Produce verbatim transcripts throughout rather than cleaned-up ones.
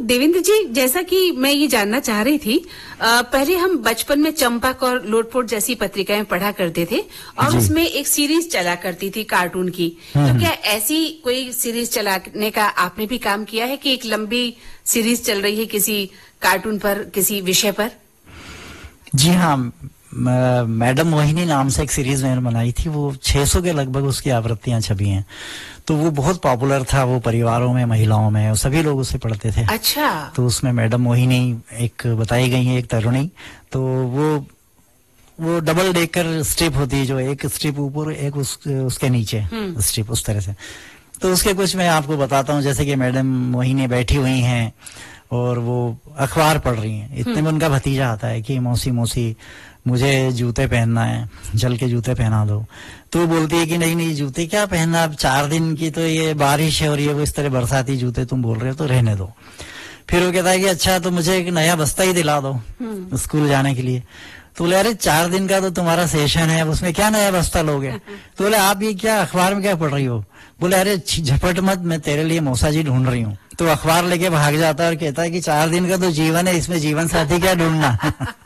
देवेंद्र जी, जैसा कि मैं ये जानना चाह रही थी, आ, पहले हम बचपन में चंपक और लोटपोट जैसी पत्रिकाएं पढ़ा करते थे और उसमें एक सीरीज चला करती थी कार्टून की। तो क्या ऐसी कोई सीरीज चलाने का आपने भी काम किया है कि एक लंबी सीरीज चल रही है किसी कार्टून पर, किसी विषय पर? जी हाँ, मैडम मोहिनी नाम से एक सीरीज मैंने बनाई थी। वो छह सौ के लगभग उसकी आवृत्तियां छपी हैं। तो वो बहुत पॉपुलर था, वो परिवारों में, महिलाओं में, सभी लोग उसे पढ़ते थे। अच्छा। तो उसमें मैडम मोहिनी एक बताई गई है, एक तरुणी। तो वो वो डबल डेकर स्ट्रिप होती है, जो एक स्ट्रिप ऊपर एक उस, उसके नीचे स्ट्रिप, उस तरह से। तो उसके कुछ मैं आपको बताता हूँ। जैसे कि मैडम मोहिनी बैठी हुई हैं और वो अखबार पढ़ रही हैं। इतने में उनका भतीजा आता है कि मौसी मौसी मुझे जूते पहनना है, जल के जूते पहना दो। तो वो बोलती है कि नहीं नहीं, जूते क्या पहनना, अब चार दिन की तो ये बारिश है और ये वो इस तरह बरसाती जूते तुम बोल रहे हो, तो रहने दो। फिर वो कहता है कि अच्छा तो मुझे एक नया बस्ता ही दिला दो स्कूल जाने के लिए। तो बोले अरे चार दिन का तो तुम्हारा सेशन है, उसमें क्या नया बस्ता लोगे? तो बोले आप ये क्या अखबार में क्या पढ़ रही हो? बोले अरे झपट मत, मैं तेरे लिए मौसा जी ढूंढ रही हूँ। तो अखबार लेके भाग जाता है और कहता है कि चार दिन का तो जीवन है, इसमें जीवन साथी क्या ढूंढना।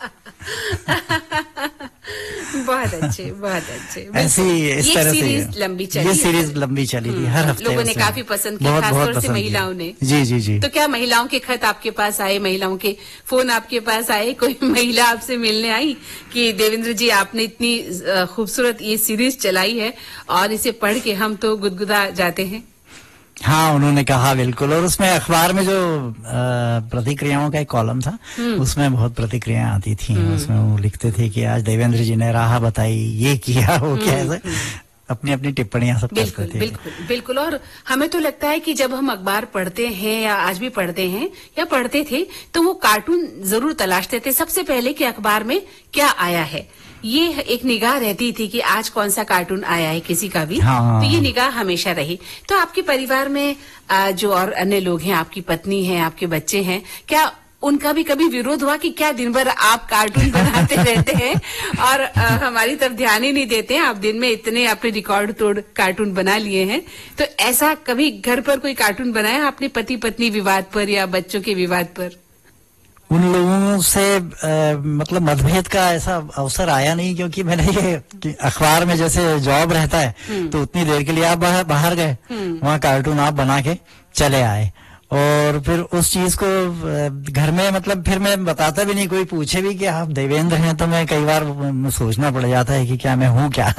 बहुत अच्छे, बहुत अच्छे। ऐसी इस तरह से सीरीज लंबी चली, ये सीरीज लंबी चली थी, हर हफ्ते लोगों ने काफी पसंद किया, खासतौर से महिलाओं ने। जी जी जी। तो क्या महिलाओं के खत आपके पास आए, महिलाओं के फोन आपके पास आए? कोई महिला आपसे मिलने आई कि देवेंद्र जी आपने इतनी खूबसूरत ये सीरीज चलाई है और इसे पढ़ के हम तो गुदगुदा जाते हैं? हाँ, उन्होंने कहा बिल्कुल। और उसमें अखबार में जो प्रतिक्रियाओं का एक कॉलम था, उसमें बहुत प्रतिक्रियाएं आती थी। उसमें वो लिखते थे कि आज देवेंद्र जी ने राह बताई, ये किया, वो क्या, ऐसे अपनी अपनी टिप्पणियां सब करते थे। बिल्कुल बिल्कुल। और हमें तो लगता है कि जब हम अखबार पढ़ते हैं या आज भी पढ़ते हैं या पढ़ते थे, तो वो कार्टून जरूर तलाशते थे सबसे पहले कि अखबार में क्या आया है। ये एक निगाह रहती थी कि आज कौन सा कार्टून आया है किसी का भी। हाँ। तो ये निगाह हमेशा रही। तो आपके परिवार में जो और अन्य लोग हैं, आपकी पत्नी है, आपके बच्चे हैं, क्या उनका भी कभी विरोध हुआ कि क्या दिन भर आप कार्टून बनाते रहते हैं और आ, हमारी तरफ ध्यान ही नहीं देते हैं? आप दिन में इतने अपने रिकॉर्ड तोड़ कार्टून बना लिए हैं। तो ऐसा कभी घर पर कोई कार्टून बनाया आपने पति पत्नी विवाद पर या बच्चों के विवाद पर? उन लोगों से आ, मतलब मतभेद का ऐसा अवसर आया नहीं, क्योंकि मैंने ये अखबार में जैसे जॉब रहता है तो उतनी देर के लिए आप बाहर, बाहर गए, वहाँ कार्टून आप बना के चले आए। और फिर उस चीज को घर में, मतलब फिर मैं बताता भी नहीं, कोई पूछे भी कि आप देवेंद्र हैं तो मैं कई बार सोचना पड़ जाता है कि क्या मैं हूँ क्या।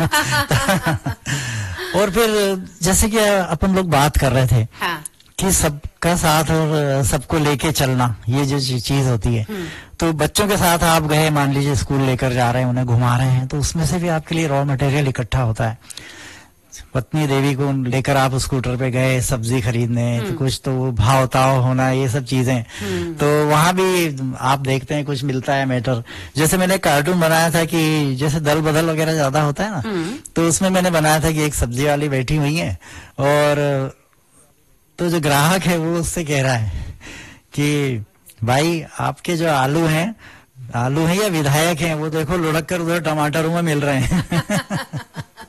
और फिर जैसे कि अपन लोग बात कर रहे थे, हाँ। कि सबका साथ और सबको लेके चलना, ये जो चीज होती है। तो बच्चों के साथ आप गए, मान लीजिए स्कूल लेकर जा रहे हैं, उन्हें घुमा रहे हैं, तो उसमें से भी आपके लिए रॉ मटेरियल इकट्ठा होता है। पत्नी देवी को लेकर आप स्कूटर पे गए सब्जी खरीदने, तो कुछ तो वो भाव ताव होना, ये सब चीजें, तो वहां भी आप देखते हैं कुछ मिलता है मैटर। जैसे मैंने कार्टून बनाया था कि जैसे दल बदल वगैरह ज्यादा होता है ना, तो उसमें मैंने बनाया था कि एक सब्जी वाली बैठी हुई है और तो जो ग्राहक है वो उससे कह रहा है कि भाई आपके जो आलू हैं, आलू हैं या विधायक हैं, वो देखो लुढ़क कर उधर टमाटरों में मिल रहे हैं।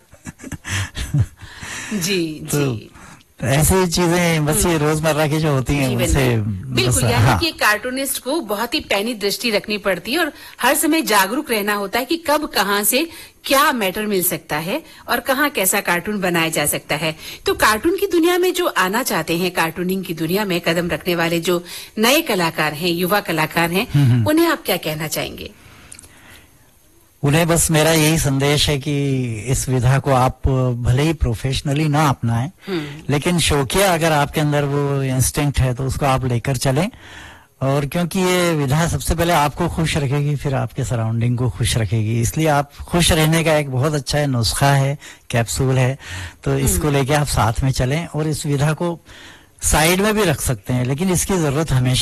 जी तो जी, ऐसी चीजें बस ये रोजमर्रा की जो होती हैं उनसे बिल्कुल, यानी हाँ। कि कार्टूनिस्ट को बहुत ही पैनी दृष्टि रखनी पड़ती है और हर समय जागरूक रहना होता है कि कब कहाँ से क्या मैटर मिल सकता है और कहाँ कैसा कार्टून बनाया जा सकता है। तो कार्टून की दुनिया में जो आना चाहते हैं, कार्टूनिंग की दुनिया में कदम रखने वाले जो नए कलाकार हैं, युवा कलाकार हैं, उन्हें आप क्या कहना चाहेंगे? उन्हें बस मेरा यही संदेश है कि इस विधा को आप भले ही प्रोफेशनली ना अपनाएं, लेकिन शौकिया अगर आपके अंदर वो इंस्टिंक्ट है तो उसको आप लेकर चलें। और क्योंकि ये विधा सबसे पहले आपको खुश रखेगी, फिर आपके सराउंडिंग को खुश रखेगी, इसलिए आप खुश रहने का एक बहुत अच्छा है नुस्खा है, कैप्सूल है। तो इसको लेके आप साथ में चलें और इस विधा को साइड में भी रख सकते हैं, लेकिन इसकी जरूरत हमेशा